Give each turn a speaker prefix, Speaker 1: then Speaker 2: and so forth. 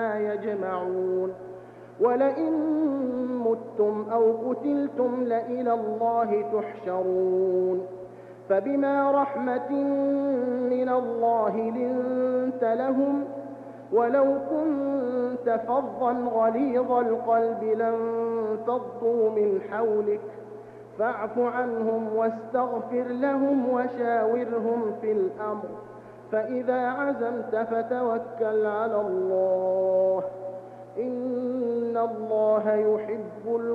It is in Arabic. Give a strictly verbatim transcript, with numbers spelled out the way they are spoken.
Speaker 1: يجمعون ولئن متم أو قتلتم لإلى الله تحشرون فبما رحمة من الله لنت لهم ولو كنت فظا غليظ القلب لانفضوا من حولك فاعف عنهم واستغفر لهم وشاورهم في الأمر فإذا عزمت فتوكل على الله إن الله يحب